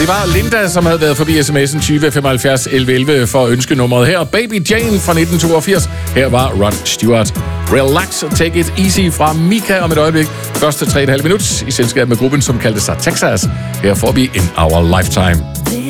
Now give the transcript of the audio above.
Det var Linda, som havde været forbi sms'en 20 75 11 11 for at ønske nummeret her. Baby Jane fra 1982. Her var Rod Stewart. Relax and Take It Easy fra Mika om et øjeblik. Første 3,5 minut i selskab med gruppen, som kaldte sig Texas. Her får vi In Our Lifetime.